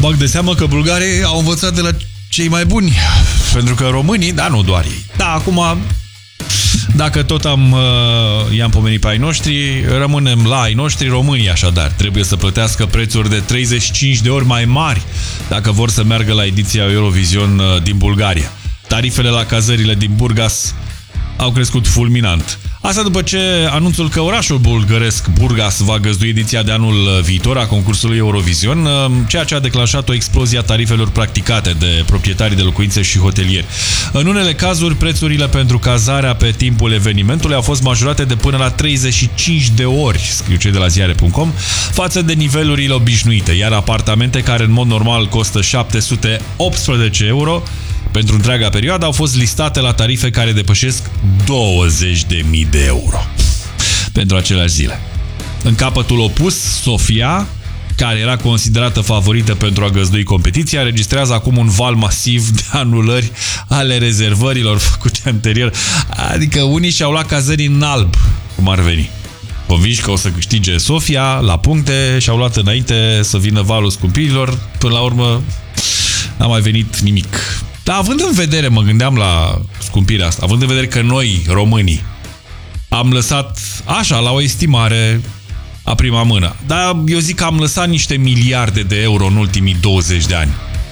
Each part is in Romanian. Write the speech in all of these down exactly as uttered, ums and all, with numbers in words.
bag de seamă că bulgarii au învățat de la cei mai buni. Pentru că românii, dar nu doar ei. Da, acum, dacă tot am, uh, i-am pomenit pe ai noștri, rămânem la ai noștri. Românii, așadar, trebuie să plătească prețuri de treizeci și cinci de ori mai mari dacă vor să meargă la ediția Eurovision uh, din Bulgaria. Tarifele la cazările din Burgas au crescut fulminant. Asta după ce anunțul că orașul bulgăresc Burgas va găzdui ediția de anul viitor a concursului Eurovision, ceea ce a declanșat o explozie a tarifelor practicate de proprietarii de locuințe și hotelieri. În unele cazuri, prețurile pentru cazarea pe timpul evenimentului au fost majorate de până la treizeci și cinci de ori, scriu cei de la ziare punct com, față de nivelurile obișnuite, iar apartamente care în mod normal costă șapte sute optsprezece euro pentru întreaga perioadă au fost listate la tarife care depășesc douăzeci de mii de euro pentru aceleași zile. În capătul opus, Sofia, care era considerată favorită pentru a găzdui competiția, registrează acum un val masiv de anulări ale rezervărilor făcute anterior. Adică unii și-au luat cazări în alb, cum ar veni. Convinși că o să câștige Sofia la puncte, și-au luat înainte să vină valul scumpirilor. Până la urmă n-a mai venit nimic. Dar având în vedere, mă gândeam la scumpirea asta, având în vedere că noi, românii, am lăsat așa, la o estimare a prima mână, dar eu zic că am lăsat niște miliarde de euro în ultimii douăzeci de ani.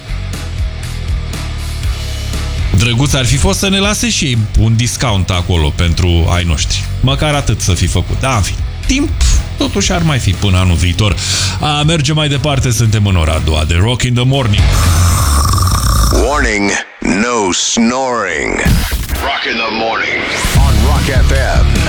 Drăguț ar fi fost să ne lase și ei un discount acolo pentru ai noștri. Măcar atât să fi făcut. Da, în fi. Timp totuși ar mai fi până anul viitor. A, mergem mai departe, suntem în ora a doua de Rock in the Morning. Warning, no snoring. Rock in the Morning on Rock F M.